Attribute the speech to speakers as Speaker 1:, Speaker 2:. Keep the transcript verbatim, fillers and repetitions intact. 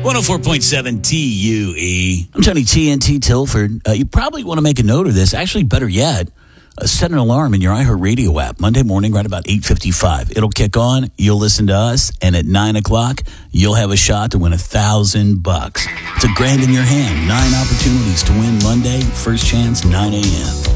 Speaker 1: one oh four point seven T U E. I'm Tony T N T Tilford. Uh, you probably want to make a note of this. Actually, better yet, uh, set an alarm in your iHeartRadio app Monday morning right about eight fifty-five. It'll kick on. You'll listen to us. And at nine o'clock, you'll have a shot to win a thousand bucks. It's a grand in your hand. Nine opportunities to win Monday. First chance, nine a.m.